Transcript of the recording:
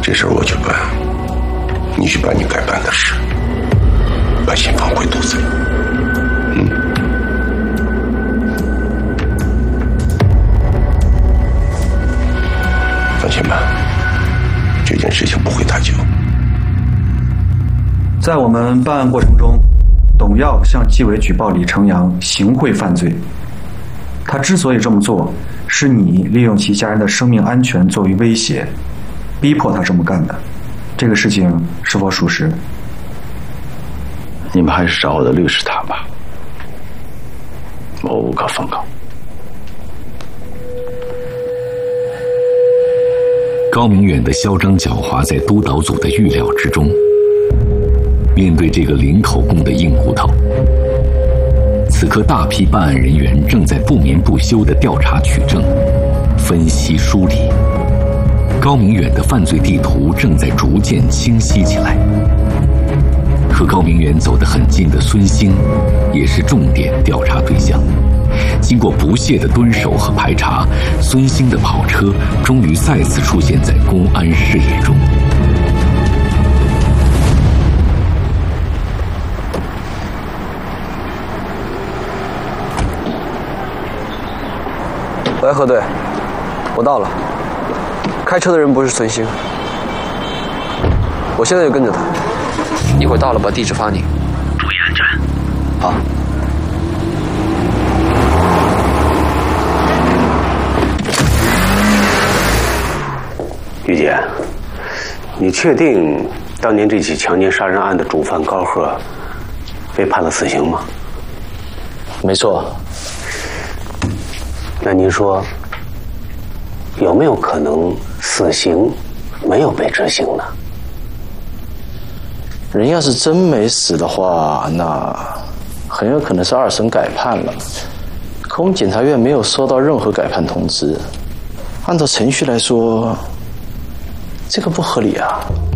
这事儿我去办，你去办你该办的事，把心放回肚子里。放心吧，这件事情不会太久。 在我们办案过程中，董耀向纪委举报李成阳行贿犯罪。他之所以这么做，是你利用其家人的生命安全作为威胁，逼迫他这么干的。这个事情是否属实？ 你们还是找我的律师谈吧，我无可奉告。 高明远的嚣张狡猾在督导组的预料之中。面对这个零口供的硬骨头，此刻大批办案人员正在不眠不休地调查取证、分析梳理。高明远的犯罪地图正在逐渐清晰起来。和高明远走得很近的孙兴，也是重点调查对象。经过不懈的蹲守和排查，孙兴的跑车终于再次出现在公安视野中。 喂，何队，我到了。开车的人不是孙兴，我现在就跟着他。一会儿到了把地址发你。 注意安全。 好。 于姐，你确定当年这起强奸杀人案的主犯高贺被判了死刑吗？ 没错。 那您说，有没有可能死刑没有被执行呢？ 人要是真没死的话，那很有可能是2审改判了。可我们检察院没有收到任何改判通知，按照程序来说，这个不合理啊。